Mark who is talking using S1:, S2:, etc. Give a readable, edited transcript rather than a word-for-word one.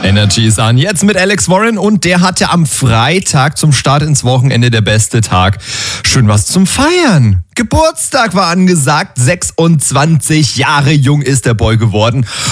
S1: Energy ist an. Jetzt mit Alex Warren und der hatte am Freitag zum Start ins Wochenende der beste Tag. Schön was zum Feiern. Geburtstag war angesagt. 26 Jahre jung ist der Boy geworden.